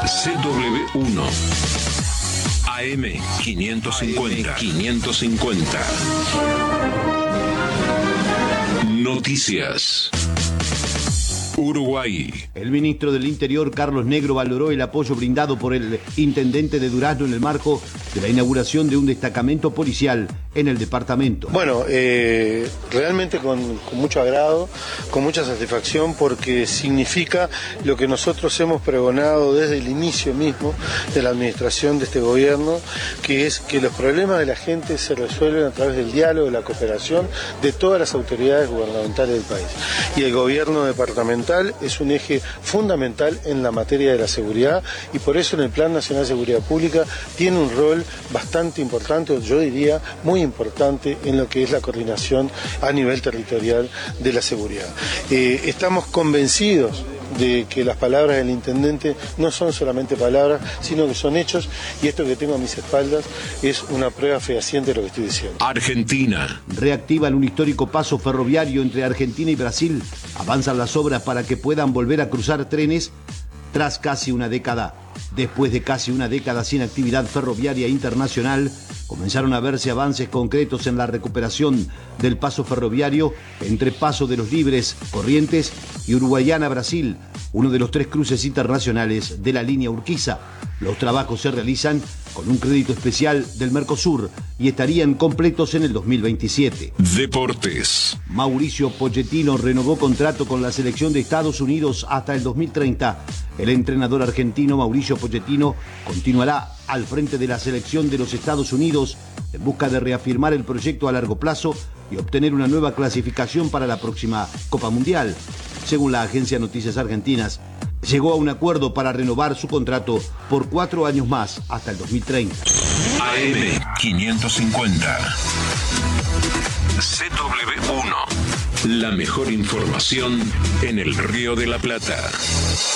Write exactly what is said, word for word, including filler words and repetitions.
C W uno. A M quinientos cincuenta. quinientos cincuenta. Noticias. Uruguay. El ministro del Interior, Carlos Negro, valoró el apoyo brindado por el intendente de Durazno en el marco de la inauguración de un destacamento policial en el departamento. Bueno, eh, realmente con, con mucho agrado, con mucha satisfacción, porque significa lo que nosotros hemos pregonado desde el inicio mismo de la administración de este gobierno, que es que los problemas de la gente se resuelven a través del diálogo, de la cooperación de todas las autoridades gubernamentales del país. Y el gobierno departamental es un eje fundamental en la materia de la seguridad, y por eso en el Plan Nacional de Seguridad Pública tiene un rol bastante importante, yo diría muy importante, en lo que es la coordinación a nivel territorial de la seguridad. Eh, estamos convencidos de que las palabras del intendente no son solamente palabras, sino que son hechos, y esto que tengo a mis espaldas es una prueba fehaciente de lo que estoy diciendo. Argentina. Reactivan un histórico paso ferroviario entre Argentina y Brasil. Avanzan las obras para que puedan volver a cruzar trenes tras casi una década. Después de casi una década sin actividad ferroviaria internacional, comenzaron a verse avances concretos en la recuperación del paso ferroviario entre Paso de los Libres, Corrientes y Uruguayana, Brasil, uno de los tres cruces internacionales de la línea Urquiza. Los trabajos se realizan con un crédito especial del Mercosur y estarían completos en el dos mil veintisiete. Deportes. Mauricio Pochettino renovó contrato con la selección de Estados Unidos hasta el dos mil treinta. El entrenador argentino Mauricio Pochettino continuará al frente de la selección de los Estados Unidos en busca de reafirmar el proyecto a largo plazo y obtener una nueva clasificación para la próxima Copa Mundial. Según la agencia Noticias Argentinas, llegó a un acuerdo para renovar su contrato por cuatro años más hasta el dos mil treinta. A M quinientos cincuenta. C W uno. La mejor información en el Río de la Plata.